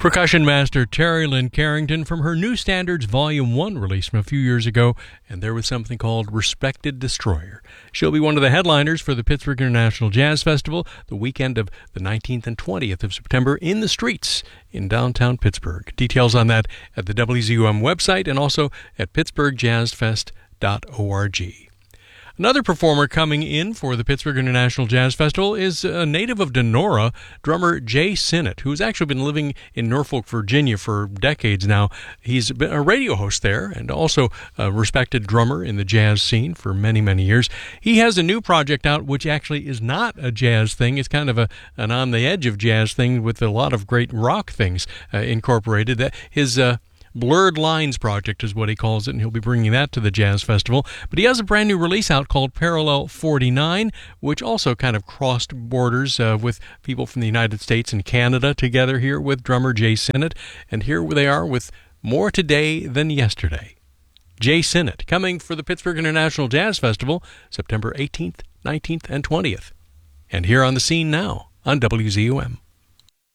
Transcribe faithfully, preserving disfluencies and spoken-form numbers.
Percussion master Terry Lynn Carrington from her New Standards Volume one release from a few years ago, and there was something called Respected Destroyer. She'll be one of the headliners for the Pittsburgh International Jazz Festival the weekend of the nineteenth and twentieth of September in the streets in downtown Pittsburgh. Details on that at the W Z U M website and also at pittsburgh jazz fest dot org. Another performer coming in for the Pittsburgh International Jazz Festival is a native of Donora, drummer Jay Sinnott, who's actually been living in Norfolk, Virginia for decades now. He's been a radio host there and also a respected drummer in the jazz scene for many, many years. He has a new project out which actually is not a jazz thing. It's kind of a, an on-the-edge of jazz thing with a lot of great rock things uh, incorporated. That his... Uh, Blurred Lines project is what he calls it, and he'll be bringing that to the Jazz Festival. But he has a brand new release out called Parallel forty-nine, which also kind of crossed borders uh, with people from the United States and Canada together here with drummer Jay Sinnott. And here they are with More Today Than Yesterday. Jay Sinnott, coming for the Pittsburgh International Jazz Festival, September eighteenth, nineteenth, and twentieth. And here on the scene now on W Z U M.